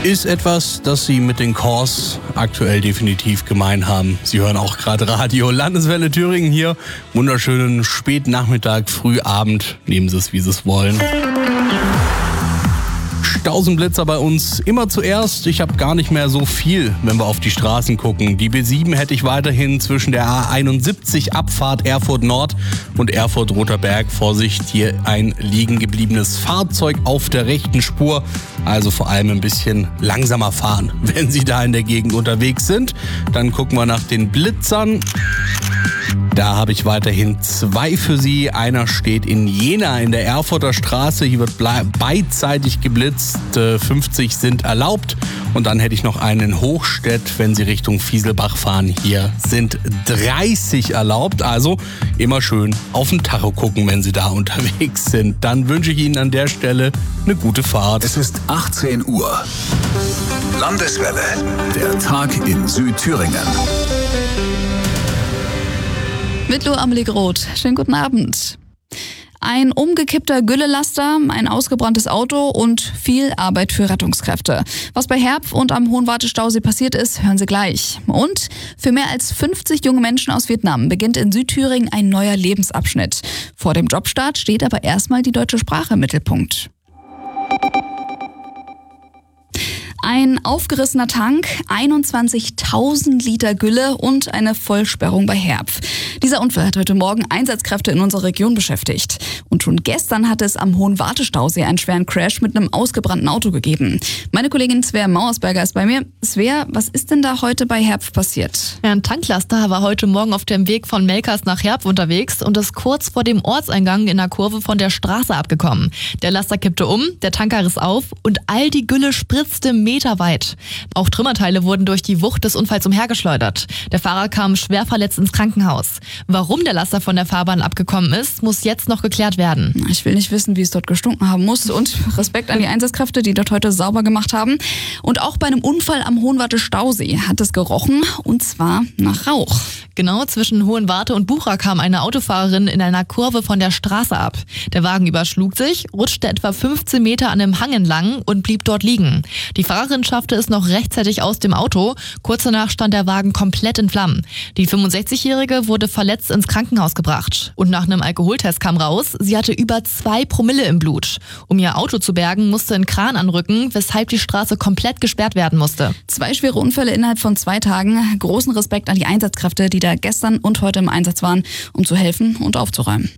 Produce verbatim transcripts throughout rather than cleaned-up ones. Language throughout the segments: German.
ist etwas, das Sie mit den Kors aktuell definitiv gemein haben. Sie hören auch gerade Radio Landeswelle Thüringen hier. Wunderschönen Spätnachmittag, Frühabend. Nehmen Sie es, wie Sie es wollen. Stausenblitzer bei uns immer zuerst. Ich habe gar nicht mehr so viel, wenn wir auf die Straßen gucken. Die B sieben hätte ich weiterhin zwischen der A einundsiebzig Abfahrt Erfurt Nord und Erfurt Roter Berg. Vorsicht, hier ein liegen gebliebenes Fahrzeug auf der rechten Spur. Also vor allem ein bisschen langsamer fahren, wenn Sie da in der Gegend unterwegs sind. Dann gucken wir nach den Blitzern. Da habe ich weiterhin zwei für Sie. Einer steht in Jena in der Erfurter Straße. Hier wird beidseitig geblitzt. fünfzig sind erlaubt. Und dann hätte ich noch einen in Hochstedt, wenn Sie Richtung Fieselbach fahren. Hier sind dreißig erlaubt. Also immer schön auf den Tacho gucken, wenn Sie da unterwegs sind. Dann wünsche ich Ihnen an der Stelle eine gute Fahrt. Es ist achtzehn Uhr. Landeswelle. Der Tag in Südthüringen. Mit Lou Amelie Groth. Schönen guten Abend. Ein umgekippter Güllelaster, ein ausgebranntes Auto und viel Arbeit für Rettungskräfte. Was bei Herpf und am Hohenwarte-Stausee passiert ist, hören Sie gleich. Und für mehr als fünfzig junge Menschen aus Vietnam beginnt in Südthüringen ein neuer Lebensabschnitt. Vor dem Jobstart steht aber erstmal die deutsche Sprache im Mittelpunkt. Ein aufgerissener Tank, einundzwanzigtausend Liter Gülle und eine Vollsperrung bei Herpf. Dieser Unfall hat heute Morgen Einsatzkräfte in unserer Region beschäftigt. Und schon gestern hat es am Hohenwarte-Stausee einen schweren Crash mit einem ausgebrannten Auto gegeben. Meine Kollegin Svea Mauersberger ist bei mir. Svea, was ist denn da heute bei Herpf passiert? Ja, ein Tanklaster war heute Morgen auf dem Weg von Melkers nach Herpf unterwegs und ist kurz vor dem Ortseingang in der Kurve von der Straße abgekommen. Der Laster kippte um, der Tanker riss auf und all die Gülle spritzte meterweit. Auch Trümmerteile wurden durch die Wucht des Unfalls umhergeschleudert. Der Fahrer kam schwer verletzt ins Krankenhaus. Warum der Laster von der Fahrbahn abgekommen ist, muss jetzt noch geklärt werden. Ich will nicht wissen, wie es dort gestunken haben muss. Und Respekt an die Einsatzkräfte, die dort heute sauber gemacht haben. Und auch bei einem Unfall am Hohenwarte-Stausee hat es gerochen, und zwar nach Rauch. Genau, zwischen Hohenwarte und Bucha kam eine Autofahrerin in einer Kurve von der Straße ab. Der Wagen überschlug sich, rutschte etwa fünfzehn Meter an einem Hang entlang und blieb dort liegen. Die Fahrerin schaffte es noch rechtzeitig aus dem Auto. Kurz danach stand der Wagen komplett in Flammen. Die fünfundsechzigjährige wurde verletzt ins Krankenhaus gebracht. Und nach einem Alkoholtest kam raus, sie hatte über zwei Promille im Blut. Um ihr Auto zu bergen, musste ein Kran anrücken, weshalb die Straße komplett gesperrt werden musste. Zwei schwere Unfälle innerhalb von zwei Tagen. Großen Respekt an die Einsatzkräfte, die da gestern und heute im Einsatz waren, um zu helfen und aufzuräumen.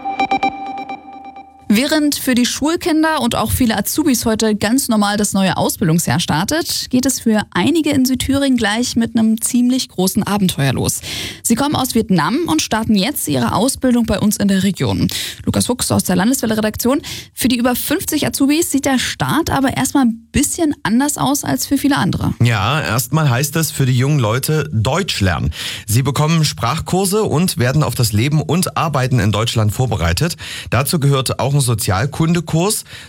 Während für die Schulkinder und auch viele Azubis heute ganz normal das neue Ausbildungsjahr startet, geht es für einige in Südthüringen gleich mit einem ziemlich großen Abenteuer los. Sie kommen aus Vietnam und starten jetzt ihre Ausbildung bei uns in der Region. Lukas Fuchs aus der Landeswelle-Redaktion. Für die über fünfzig Azubis sieht der Start aber erstmal ein bisschen anders aus als für viele andere. Ja, erstmal heißt es für die jungen Leute Deutsch lernen. Sie bekommen Sprachkurse und werden auf das Leben und Arbeiten in Deutschland vorbereitet. Dazu gehört auch ein Sozialkundekurs.